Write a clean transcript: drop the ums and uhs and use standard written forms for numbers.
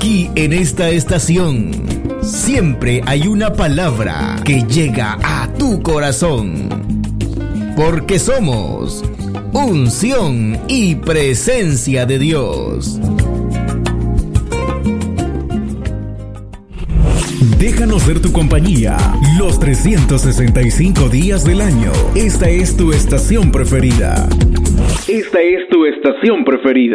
Aquí en esta estación siempre hay una palabra que llega a tu corazón. Porque somos unción y presencia de Dios. Déjanos ser tu compañía los 365 días del año. Esta es tu estación preferida. Esta es tu estación preferida.